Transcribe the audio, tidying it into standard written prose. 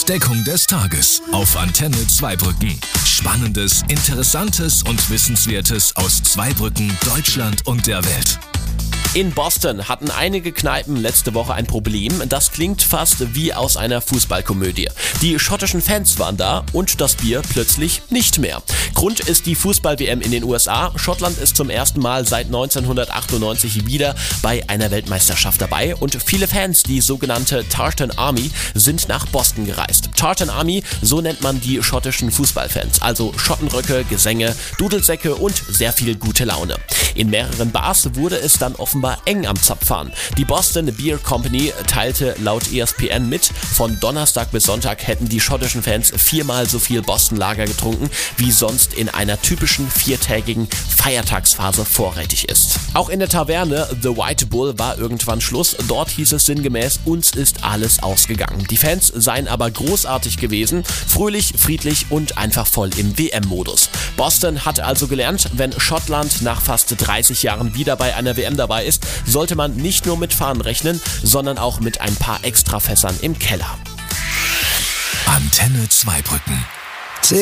Entdeckung des Tages auf Antenne Zweibrücken. Spannendes, Interessantes und Wissenswertes aus Zweibrücken, Deutschland und der Welt. In Boston hatten einige Kneipen letzte Woche ein Problem. Das klingt fast wie aus einer Fußballkomödie. Die schottischen Fans waren da und das Bier plötzlich nicht mehr. Grund ist die Fußball-WM in den USA. Schottland ist zum ersten Mal seit 1998 wieder bei einer Weltmeisterschaft dabei und viele Fans, die sogenannte Tartan Army, sind nach Boston gereist. Tartan Army, so nennt man die schottischen Fußballfans. Also Schottenröcke, Gesänge, Dudelsäcke und sehr viel gute Laune. In mehreren Bars wurde es dann offenbar eng am Zapfahren. Die Boston Beer Company teilte laut ESPN mit, von Donnerstag bis Sonntag hätten die schottischen Fans 4-mal so viel Boston Lager getrunken, wie sonst in einer typischen 4-tägigen Feiertagsphase vorrätig ist. Auch in der Taverne The White Bull war irgendwann Schluss. Dort hieß es sinngemäß, uns ist alles ausgegangen. Die Fans seien aber großartig gewesen, fröhlich, friedlich und einfach voll im WM-Modus. Boston hat also gelernt, wenn Schottland nach fast 30 Jahren wieder bei einer WM dabei ist, sollte man nicht nur mit Fahnen rechnen, sondern auch mit ein paar Extrafässern im Keller. Antenne Zweibrücken.